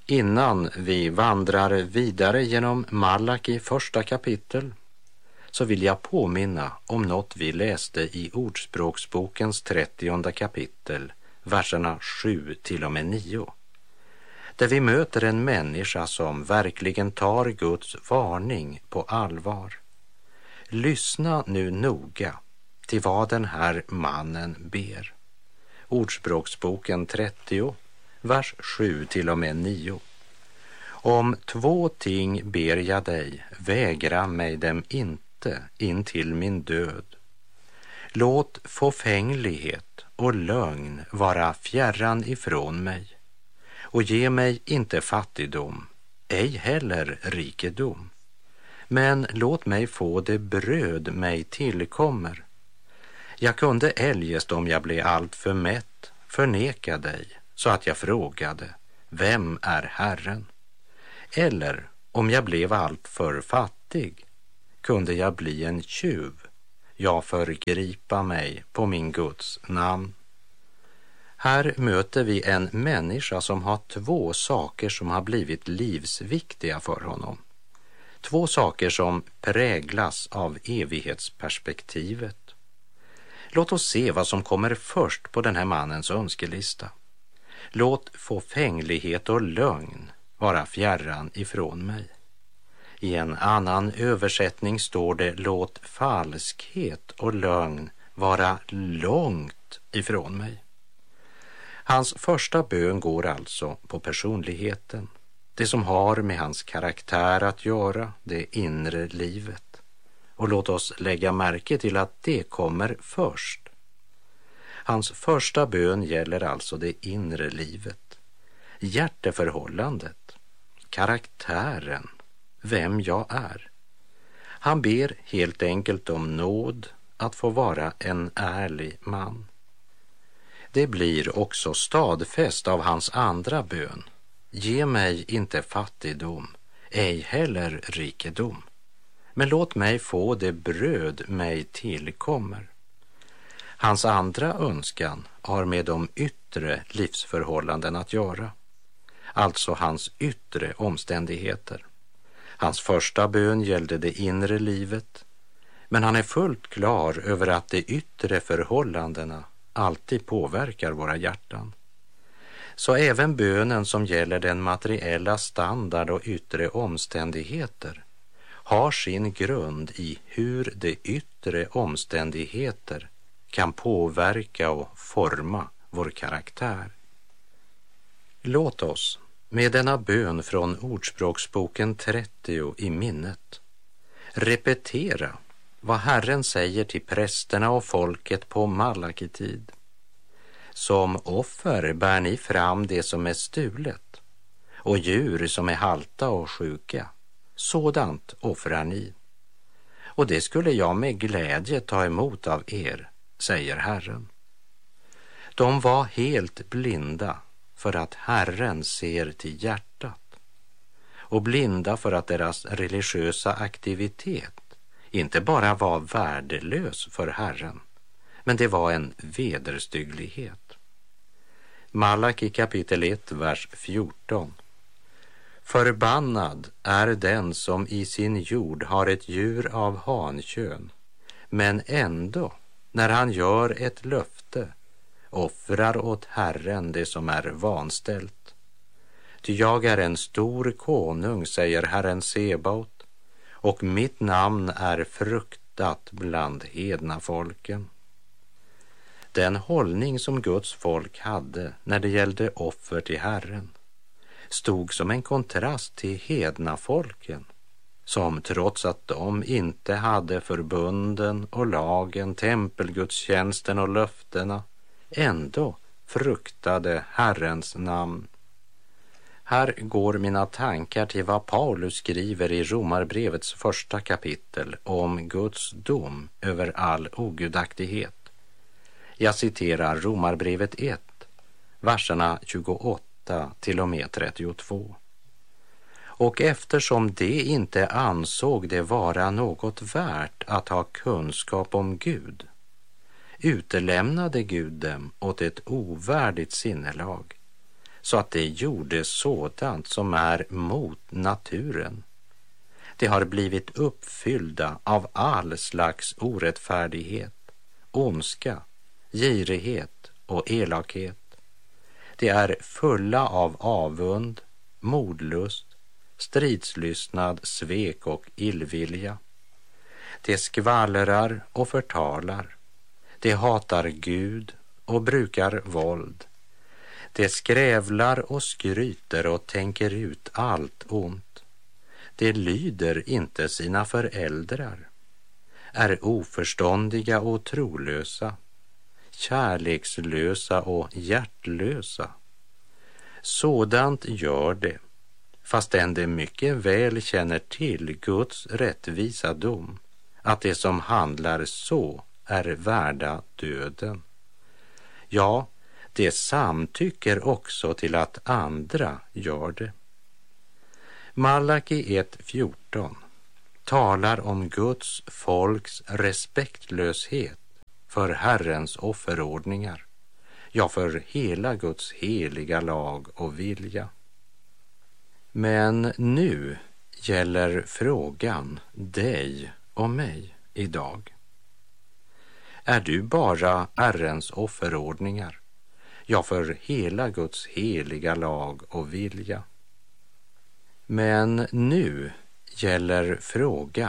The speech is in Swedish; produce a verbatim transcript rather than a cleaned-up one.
Innan vi vandrar vidare genom Malaki första kapitel så vill jag påminna om något vi läste i Ordspråksbokens trettionde kapitel, verserna sju till och med nio. Där vi möter en människa som verkligen tar Guds varning på allvar. Lyssna nu noga till vad den här mannen ber. Ordspråksboken trettio, vers sju till och med nio. Om två ting ber jag dig, vägra mig dem inte in till min död. Låt fåfänglighet och lögn vara fjärran ifrån mig, och ge mig inte fattigdom, ej heller rikedom. Men låt mig få det bröd mig tillkommer. Jag kunde eljest, om jag blev allt för mätt, förneka dig, så att jag frågade, vem är Herren? Eller om jag blev allt för fattig, kunde jag bli en tjuv, jag förgripa mig på min Guds namn. Här möter vi en människa som har två saker som har blivit livsviktiga för honom. Två saker som präglas av evighetsperspektivet. Låt oss se vad som kommer först på den här mannens önskelista. Låt fåfänglighet och lögn vara fjärran ifrån mig. I en annan översättning står det, låt falskhet och lögn vara långt ifrån mig. Hans första bön går alltså på personligheten, det som har med hans karaktär att göra, det inre livet. Och låt oss lägga märke till att det kommer först. Hans första bön gäller alltså det inre livet, hjärteförhållandet, karaktären, vem jag är. Han ber helt enkelt om nåd att få vara en ärlig man. Det blir också stadfäst av hans andra bön. Ge mig inte fattigdom, ej heller rikedom. Men låt mig få det bröd mig tillkommer. Hans andra önskan har med de yttre livsförhållanden att göra. Alltså hans yttre omständigheter. Hans första bön gällde det inre livet. Men han är fullt klar över att de yttre förhållandena alltid påverkar våra hjärtan. Så även bönen som gäller den materiella standard och yttre omständigheter har sin grund i hur de yttre omständigheter kan påverka och forma vår karaktär. Låt oss med denna bön från Ordspråksboken trettio i minnet repetera vad Herren säger till prästerna och folket på Malaki-tid. Som offer bär ni fram det som är stulet och djur som är halta och sjuka. Sådant offrar ni. Och det skulle jag med glädje ta emot av er, säger Herren. De var helt blinda för att Herren ser till hjärtat och blinda för att deras religiösa aktivitet inte bara var värdelös för Herren, men det var en vederstygglighet. Malaki kapitel ett, vers fjorton. Förbannad är den som i sin jord har ett djur av hankön, men ändå, när han gör ett löfte, offrar åt Herren det som är vanställt. Ty jag är en stor konung, säger Herren Sebaot, och mitt namn är fruktat bland hedna folken. Den hållning som Guds folk hade när det gällde offer till Herren stod som en kontrast till hedna folken, som trots att de inte hade förbunden och lagen, tempelgudstjänsten och löftena, ändå fruktade Herrens namn. Här går mina tankar till vad Paulus skriver i Romarbrevets första kapitel om Guds dom över all ogudaktighet. Jag citerar Romarbrevet ett, verserna tjugoåtta till och med trettiotvå. Och eftersom de inte ansåg det vara något värt att ha kunskap om Gud, utelämnade Gud dem åt ett ovärdigt sinnelag, så att de gjorde sådant som är mot naturen. De har blivit uppfyllda av all slags orättfärdighet, ondska, girighet och elakhet. De är fulla av avund, modlust, stridslystnad, svek och illvilja. De skvallrar och förtalar. De hatar Gud och brukar våld. De skrävlar och skryter och tänker ut allt ont. De lyder inte sina föräldrar, är oförståndiga och trolösa, kärlekslösa och hjärtlösa. Sådant gör det, fastän de mycket väl känner till Guds rättvisa dom, att det som handlar så är värda döden. Ja, det samtycker också till att andra gör det. Malaki ett fjorton talar om Guds folks respektlöshet för Herrens offerordningar, ja, för hela Guds heliga lag och vilja. Men nu gäller frågan dig och mig idag. Är du bara Herrens offerordningar, ja, för hela Guds heliga lag och vilja? Men nu gäller frågan